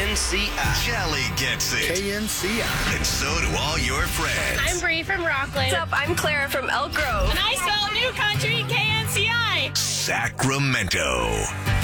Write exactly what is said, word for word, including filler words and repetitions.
N C I. Kelly gets it. K N C I. And so do all your friends. I'm Bree from Rockland. What's up? I'm Clara from Elk Grove. And I spell New Country K N C I. Sacramento.